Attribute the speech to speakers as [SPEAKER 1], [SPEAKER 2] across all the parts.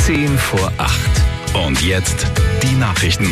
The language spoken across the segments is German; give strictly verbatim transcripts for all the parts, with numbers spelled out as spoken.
[SPEAKER 1] zehn vor acht. Und jetzt die Nachrichten.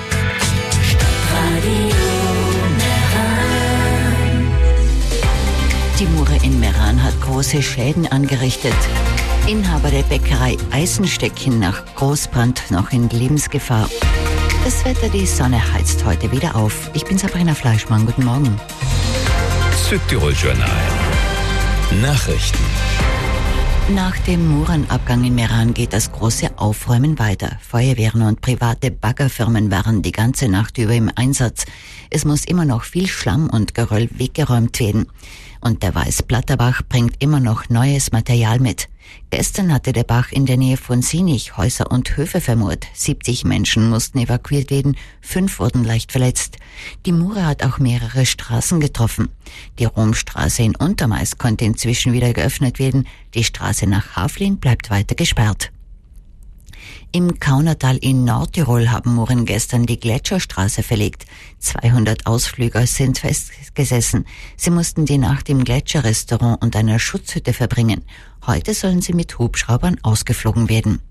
[SPEAKER 2] Die Mure in Meran hat große Schäden angerichtet. Inhaber der Bäckerei Eisenstecken nach Großbrand noch in Lebensgefahr. Das Wetter, die Sonne heizt heute wieder auf. Ich bin Sabrina Fleischmann, guten Morgen.
[SPEAKER 1] Südtirol-Journal. Nachrichten.
[SPEAKER 2] Nach dem Murenabgang in Meran geht das große Aufräumen weiter. Feuerwehren und private Baggerfirmen waren die ganze Nacht über im Einsatz. Es muss immer noch viel Schlamm und Geröll weggeräumt werden. Und der Weißblatterbach bringt immer noch neues Material mit. Gestern hatte der Bach in der Nähe von Sinich Häuser und Höfe vermurt. siebzig Menschen mussten evakuiert werden, fünf wurden leicht verletzt. Die Mure hat auch mehrere Straßen getroffen. Die Romstraße in Untermeis konnte inzwischen wieder geöffnet werden. Die Straße nach Havlin bleibt weiter gesperrt. Im Kaunertal in Nordtirol haben Muren gestern die Gletscherstraße verlegt. zweihundert Ausflüger sind festgesessen. Sie mussten die Nacht im Gletscherrestaurant und einer Schutzhütte verbringen. Heute sollen sie mit Hubschraubern ausgeflogen werden.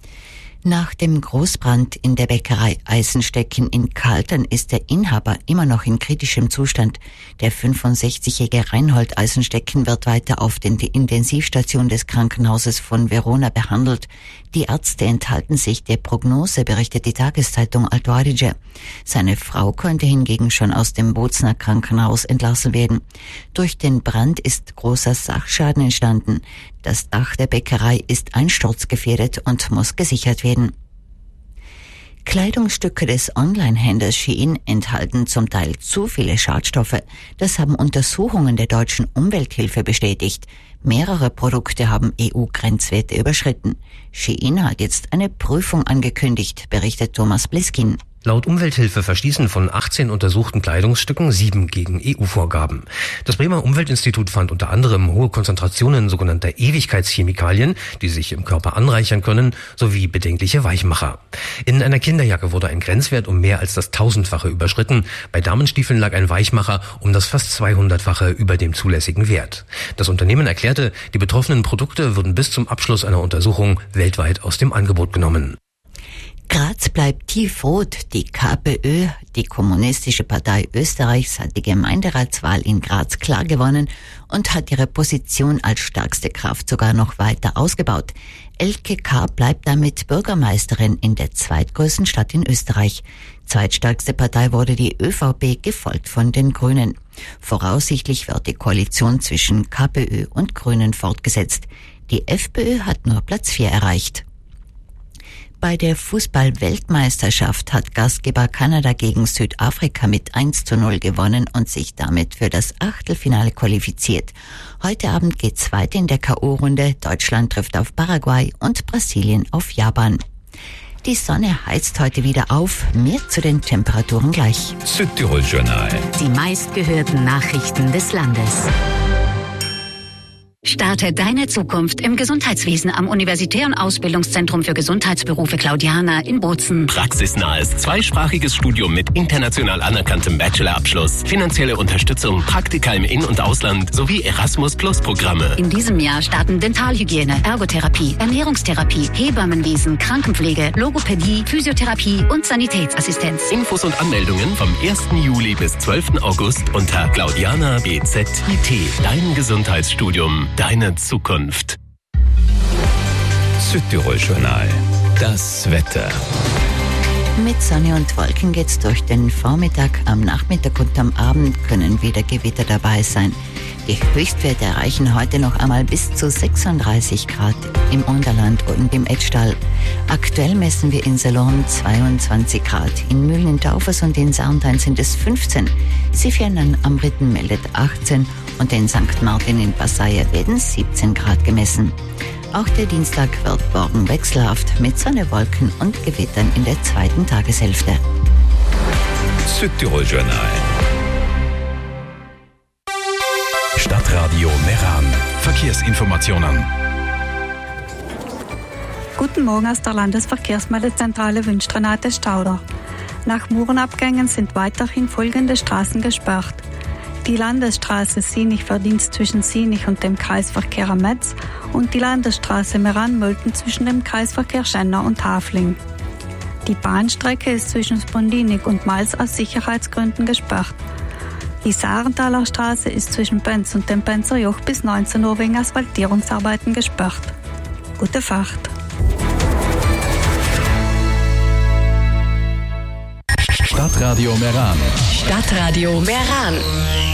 [SPEAKER 2] Nach dem Großbrand in der Bäckerei Eisenstecken in Kaltern ist der Inhaber immer noch in kritischem Zustand. Der fünfundsechzigjährige Reinhold Eisenstecken wird weiter auf der Intensivstation des Krankenhauses von Verona behandelt. Die Ärzte enthalten sich der Prognose, berichtet die Tageszeitung Alto Adige. Seine Frau konnte hingegen schon aus dem Bozner Krankenhaus entlassen werden. Durch den Brand ist großer Sachschaden entstanden. Das Dach der Bäckerei ist einsturzgefährdet und muss gesichert werden. Kleidungsstücke des Online-Händlers Shein enthalten zum Teil zu viele Schadstoffe. Das haben Untersuchungen der deutschen Umwelthilfe bestätigt. Mehrere Produkte haben E U-Grenzwerte überschritten. Shein hat jetzt eine Prüfung angekündigt, berichtet Thomas Bliskin.
[SPEAKER 3] Laut Umwelthilfe verstießen von achtzehn untersuchten Kleidungsstücken sieben gegen E U-Vorgaben. Das Bremer Umweltinstitut fand unter anderem hohe Konzentrationen sogenannter Ewigkeitschemikalien, die sich im Körper anreichern können, sowie bedenkliche Weichmacher. In einer Kinderjacke wurde ein Grenzwert um mehr als das tausendfache überschritten. Bei Damenstiefeln lag ein Weichmacher um das fast zweihundertfache über dem zulässigen Wert. Das Unternehmen erklärte, die betroffenen Produkte würden bis zum Abschluss einer Untersuchung weltweit aus dem Angebot genommen.
[SPEAKER 2] Graz bleibt tiefrot. Die KPÖ, die Kommunistische Partei Österreichs, hat die Gemeinderatswahl in Graz klar gewonnen und hat ihre Position als stärkste Kraft sogar noch weiter ausgebaut. Elke K. bleibt damit Bürgermeisterin in der zweitgrößten Stadt in Österreich. Zweitstärkste Partei wurde die ÖVP, gefolgt von den Grünen. Voraussichtlich wird die Koalition zwischen KPÖ und Grünen fortgesetzt. Die FPÖ hat nur Platz vier erreicht. Bei der Fußball-Weltmeisterschaft hat Gastgeber Kanada gegen Südafrika mit eins zu null gewonnen und sich damit für das Achtelfinale qualifiziert. Heute Abend geht's weiter in der K O-Runde. Deutschland trifft auf Paraguay und Brasilien auf Japan. Die Sonne heizt heute wieder auf. Mehr zu den Temperaturen gleich.
[SPEAKER 1] Südtirol-Journal.
[SPEAKER 4] Die meistgehörten Nachrichten des Landes. Starte deine Zukunft im Gesundheitswesen am Universitären Ausbildungszentrum für Gesundheitsberufe Claudiana in Bozen.
[SPEAKER 5] Praxisnahes, zweisprachiges Studium mit international anerkanntem Bachelorabschluss, finanzielle Unterstützung, Praktika im In- und Ausland sowie Erasmus-Plus-Programme.
[SPEAKER 4] In diesem Jahr starten Dentalhygiene, Ergotherapie, Ernährungstherapie, Hebammenwesen, Krankenpflege, Logopädie, Physiotherapie und Sanitätsassistenz.
[SPEAKER 5] Infos und Anmeldungen vom ersten Juli bis zwölften August unter Claudiana B Z I T. Dein Gesundheitsstudium. Deine Zukunft.
[SPEAKER 1] Südtirol-Journal. Das Wetter.
[SPEAKER 2] Mit Sonne und Wolken geht's durch den Vormittag. Am Nachmittag und am Abend können wieder Gewitter dabei sein. Die Höchstwerte erreichen heute noch einmal bis zu sechsunddreißig Grad im Unterland und im Etschtal. Aktuell messen wir in Salon zweiundzwanzig Grad. In Mühlen in Taufers und in Sarntein sind es fünfzehn. Siefern am Ritten meldet achtzehn und in Sankt Martin in Passaia werden siebzehn Grad gemessen. Auch der Dienstag wird morgen wechselhaft mit Sonne, Wolken und Gewittern in der zweiten Tageshälfte.
[SPEAKER 1] Südtirol-Journal. Stadtradio Meran. Verkehrsinformationen.
[SPEAKER 6] Guten Morgen aus der Landesverkehrsmeldezentrale wünscht Renate Stauder. Nach Murenabgängen sind weiterhin folgende Straßen gesperrt. Die Landesstraße Sienich-Verdienst zwischen Sienich und dem Kreisverkehr Metz und die Landesstraße Meran-Mölten zwischen dem Kreisverkehr Schenna und Hafling. Die Bahnstrecke ist zwischen Spondinik und Mals aus Sicherheitsgründen gesperrt. Die Sarenthaler Straße ist zwischen Benz und dem Benzer Joch bis neunzehn Uhr wegen Asphaltierungsarbeiten gesperrt. Gute Fahrt.
[SPEAKER 1] Stadtradio Meran.
[SPEAKER 7] Stadtradio Meran.